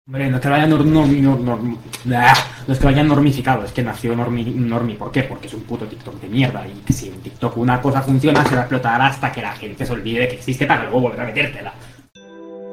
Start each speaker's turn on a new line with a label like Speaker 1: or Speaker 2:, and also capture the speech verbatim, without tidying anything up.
Speaker 1: Hombre, no es que lo hayan norm, norm, norm, norm- ah, no es que lo hayan normificado, es que nació normi, normi. ¿Por qué? Porque es un puto TikTok de mierda. Y que si en TikTok una cosa funciona, se va a explotar hasta que la gente se olvide de que existe para luego volver a metértela.